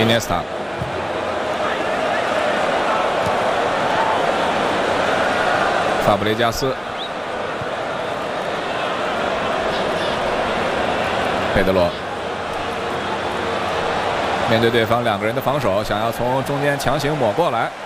伊涅斯塔。 法布雷加斯，佩德罗面对对方2个人的防守，想要从中间强行抹过来。